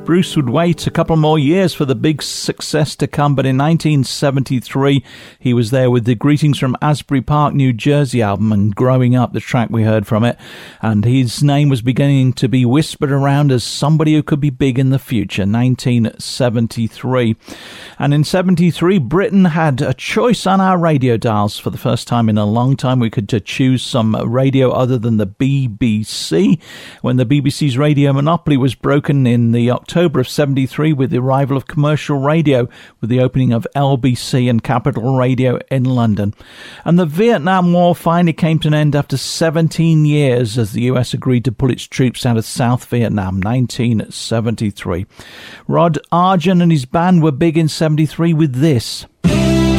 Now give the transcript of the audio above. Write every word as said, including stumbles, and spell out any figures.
Bruce would wait a couple more years for the big success to come, but in nineteen seventy-three, he was there with the Greetings from Asbury Park, New Jersey album and Growing Up, the track we heard from it. And his name was beginning to be whispered around as somebody who could be big in the future, nineteen seventy-three. And in seventy-three, Britain had a choice on our radio dials. For the first time in a long time, we could choose some radio other than the B B C. When the B B C's radio monopoly was broken in the October of seventy-three with the arrival of commercial radio, with the opening of L B C and Capital Radio in London. And the Vietnam War finally came to an end after seventeen years as the U S agreed to pull its troops out of South Vietnam, nineteen seventy-three. Rod Argent and his band were big in seventy-three with this.